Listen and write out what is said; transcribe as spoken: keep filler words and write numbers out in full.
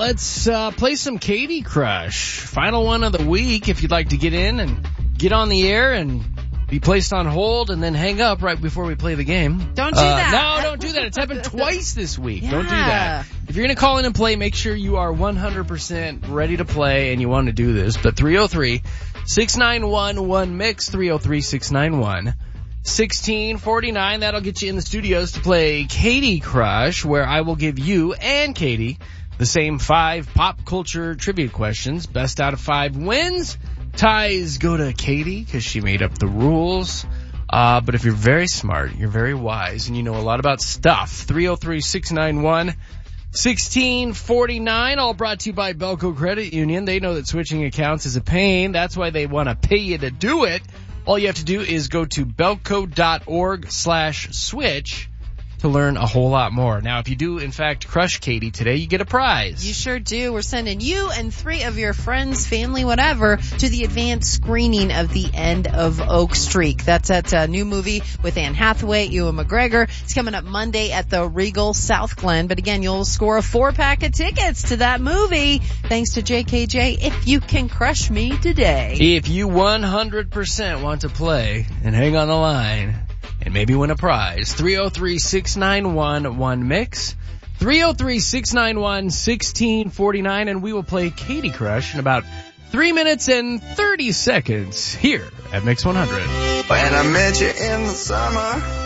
let's uh, play some Katie Crush. Final one of the week. If you'd like to get in and get on the air and be placed on hold and then hang up right before we play the game. Don't do uh, that. No, don't do that. It's happened twice this week. Yeah. Don't do that. If you're going to call in and play, make sure you are one hundred percent ready to play and you want to do this. But three oh three, six nine one, one mix, three oh three, six nine one, one six four nine. That'll get you in the studios to play Katie Crush, where I will give you and Katie the same five pop culture trivia questions. Best out of five wins. Ties go to Katie because she made up the rules. Uh, but if you're very smart, you're very wise, and you know a lot about stuff, three oh three, six nine one, one six four nine, all brought to you by Belco Credit Union. They know that switching accounts is a pain. That's why they want to pay you to do it. All you have to do is go to belco.org slash switch to learn a whole lot more. Now, if you do, in fact, crush Katie today, you get a prize. You sure do. We're sending you and three of your friends, family, whatever, to the advanced screening of The End of Oak Streak. That's at a new movie with Anne Hathaway, Ewan McGregor. It's coming up Monday at the Regal South Glen. But again, you'll score a four-pack of tickets to that movie thanks to J K J if you can crush me today. If you one hundred percent want to play and hang on the line and maybe win a prize, three oh three, six nine one, one mix, three oh three, six nine one, one six four nine, and we will play Katie Crush in about three minutes and thirty seconds here at Mix one hundred. When I met you in the summer